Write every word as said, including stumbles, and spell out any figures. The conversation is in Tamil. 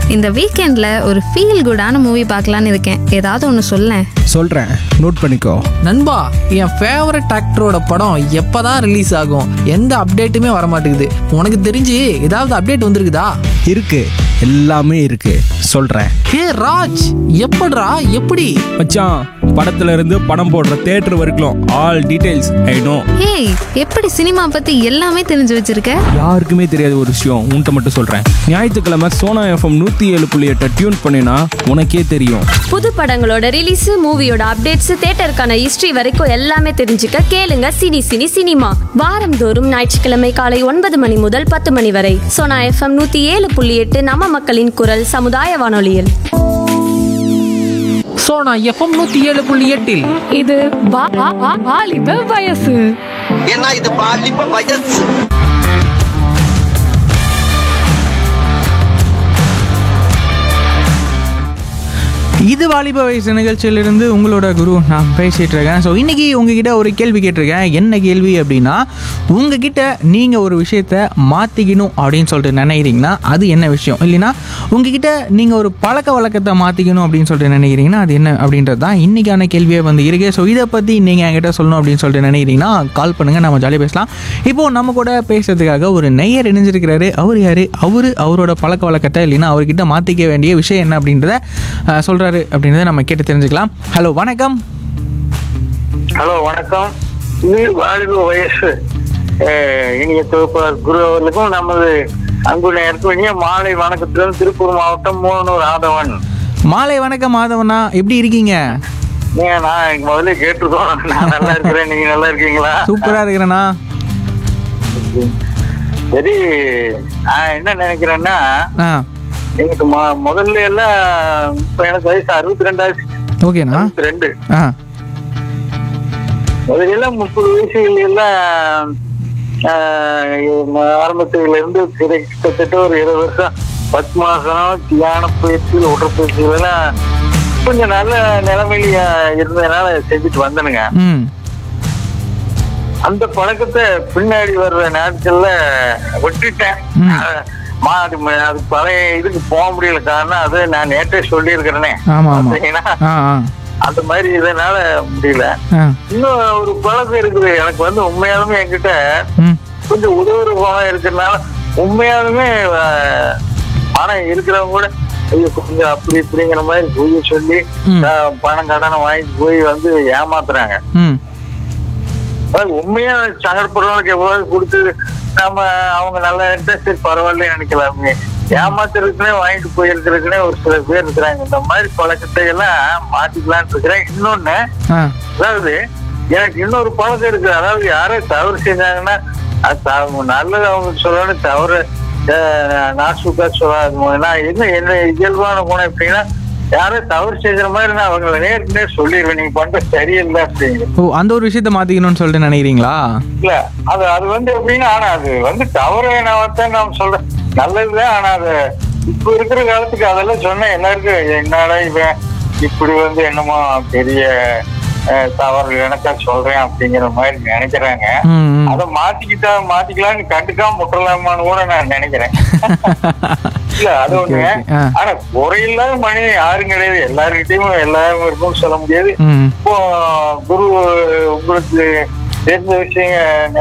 இந்த வீக்கெண்ட்ல ஒரு ஃபீல் குடான மூவி பார்க்கலான்னு இருக்கேன். ஏதாவது ஒன்று சொல்லேன். சொல்றேன், நோட் பண்ணிக்கோ. நண்பா, என் ஃபேவரட் ஆக்டரோட படம் எப்பதான் ரிலீஸ் ஆகும்? எந்த அப்டேட்டுமே வர மாட்டேங்குது. உனக்கு தெரிஞ்சு ஏதாவது அப்டேட் வந்திருக்குதா? இருக்கு, எல்லாமே இருக்கு, சொல்றேன். ஹே ராஜ், எப்படிடா எப்படி? மச்சான், படத்துல இருந்து படம் போடுற தியேட்டர் வரைக்கும் all details I know. Hey, எப்படி சினிமா பத்தி எல்லாமே தெரிஞ்சு வச்சிருக்க? யாருக்குமே தெரியாத ஒரு விஷயம் உன்கிட்ட மட்டும் சொல்றேன். ஞாயிற்றுக்கிழமை சோனா எஃப்எம் நூத்தி ஏழு புள்ளி எட்டை டியூன் பண்ணினா உனக்கே தெரியும். புது படங்களோட ரிலீஸ், மூவியோட அப்டேட்ஸ், தியேட்டருக்கான ஹிஸ்டரி வரைக்கும் எல்லாமே தெரிஞ்சுக்க கேளுங்க சினி சினி சினிமா. வாரந்தோறும் ஞாயிற்றுக்கிழமை காலை ஒன்பது மணி முதல் பத்து மணி வரை சோனா எஃப்எம் நூத்தி ஏழு புள்ளி எட்டு நம்ம மக்களின் குரல் சமுதாய வானொலியில். சோனா எஃப்எம் நூத்தி ஏழு புள்ளி எட்டில் இது வா- வா- வா- வாலிப வயசு. ஏன்னா இது பாலிப்ப வயசு. இது வாலிப வயசு நிகழ்ச்சியிலிருந்து உங்களோட குரு நான் பேசிகிட்டு இருக்கேன். ஸோ இன்றைக்கி உங்ககிட்ட ஒரு கேள்வி கேட்டிருக்கேன். என்ன கேள்வி அப்படின்னா, உங்ககிட்ட நீங்கள் ஒரு விஷயத்த மாற்றிக்கணும் அப்படின்னு சொல்லிட்டு நினைக்கிறீங்கன்னா அது என்ன விஷயம்? இல்லைன்னா உங்ககிட்ட நீங்கள் ஒரு பழக்க வழக்கத்தை மாற்றிக்கணும் அப்படின்னு சொல்லிட்டு நினைக்கிறீங்கன்னா அது என்ன அப்படின்றது தான் இன்றைக்கான கேள்வியை வந்து இருக்குது. ஸோ இதை பற்றி நீங்கள் என்கிட்ட சொல்லணும் அப்படின்னு சொல்லிட்டு நினைக்கிறீங்கன்னா கால் பண்ணுங்கள், நம்ம ஜாலியாக பேசலாம். இப்போது நம்ம கூட பேசுறதுக்காக ஒரு நெய்யர் இணைஞ்சிருக்கிறாரு. அவர் யார்? அவர் அவரோட பழக்க வழக்கத்தை இல்லைன்னா அவர்கிட்ட மாற்றிக்க வேண்டிய விஷயம் என்ன அப்படின்றத சொல்கிறார் அப்படின்றத நம்ம கேட்டு தெரிஞ்சுக்கலாம். ஹலோ, வணக்கம். ஹலோ, வணக்கம். இது வாலிப வயசு இனிய தொகுப்பாளர் குரு அவர்களுக்கும் நமது அன்பு நேரத்துக்கு மாலை வணக்கத்துடன் திருப்பூர் மாவட்டம் மூணூர் ஆதவன். மாலை வணக்கம் ஆதவனா, எப்படி இருக்கீங்க? நீங்க நான் முதல்ல கேட்டிருக்கோம். நான் நல்லா இருக்கிறேன், நீங்க நல்லா இருக்கீங்களா? சூப்பரா இருக்கிறேண்ணா. சரி, நான் என்ன நினைக்கிறேன்னா, ஆ எனக்கு முதல்ல எல்லாம் இப்ப எனக்கு வயசு அறுபத்தி ரெண்டாயிரத்தி ஓகேண்ணா. ரெண்டு ஆ முதல்ல எல்லாம் முப்பது வயசுகள் எல்லாம் ஆரம்பத்துல இருந்து கிட்டத்தட்ட ஒரு இருபது வருஷம் பத்து மாசம் தியான பயிற்சிகள் உடற்பயிற்சிகள் எல்லாம் கொஞ்சம் நல்ல நிலைமையில இருந்ததுனால செஞ்சுட்டு வந்தனுங்க. ம் அந்த பழக்கத்தை பின்னாடி வர்ற நாட்கள்ல விட்டுட்டேன். அது அது பழைய இதுக்கு போக முடியல. காரணம் அது நான் நேற்றே சொல்லி இருக்கிறேனே. அந்த மாதிரி இதனால முடியல. இன்னும் ஒரு பழக்கம் இருக்குது எனக்கு வந்து, உண்மையாலுமே என்கிட்ட கொஞ்சம் உதவுற குணம் இருக்கிறதுனால உண்மையாலுமே பணம் இருக்கிறவங்க கூட கொஞ்சம் அப்படி இப்படிங்கிற மாதிரி போய் சொல்லி பணம் கடனை வாங்கிட்டு போய் வந்து ஏமாத்துறாங்க. உண்மையா சங்கடப்படுறவங்களுக்கு எவ்வளவு கொடுத்து நம்ம அவங்க நல்லா இருந்தா சரி பரவாயில்ல நினைக்கலாமே. ஏமாத்துறதுக்குனே வாங்கிட்டு போயிருக்கிறதுக்குனே ஒரு சில பேர் இருக்கிறாங்க. இந்த மாதிரி பழக்கத்தை எல்லாம் மாத்திக்கலான்னு இருக்கிறேன். இன்னொன்னு, அதாவது எனக்கு இன்னொரு பழக்கம் இருக்கு. அதாவது யாரும் தவறு செஞ்சாங்கன்னா அது நல்லது அவங்க சொல்லணும், தவறு நாசுக்கா சொல்லாது. நான் என்ன என்ன இயல்பான குணம் எப்படின்னா, யாரும் தவறு செஞ்ச மாதிரி நான் அவங்களை நேருக்கு நேர் சொல்லிடுவேன், நீங்க பண்ற சரியில்லை அப்படிங்க. ஓ, அந்த ஒரு விஷயத்த மாத்திக்கணும்னு சொல்லிட்டு நினைக்கிறீங்களா? இல்ல, அது அது வந்து எப்படின்னா, ஆனா அது வந்து தவறு நான் நாம் சொல்றேன் நல்லதுதான். ஆனா அது இப்ப இருக்கிற காலத்துக்கு அதெல்லாம் சொன்னா எல்லாருக்கும் என்னடா இவன் இப்படி வந்து என்னமோ பெரிய தவறு எனக்கா சொல்றேன் அப்படிங்கிற மாதிரி நினைக்கிறாங்க. அதை மாத்திக்கிட்டா மாத்திக்கலாம்னு கண்டுக்காம முட்டலாமான்னு கூட நான் நினைக்கிறேன். இல்ல அது ஒண்ணு. ஆனா குறையில்லாத மனிதன் யாரும் கிடையாது, எல்லாருக்கிட்டையும் எல்லாரும் இருக்கும்னு சொல்ல முடியாது. இப்போ குரு உங்களுக்கு தெரிஞ்ச விஷயம்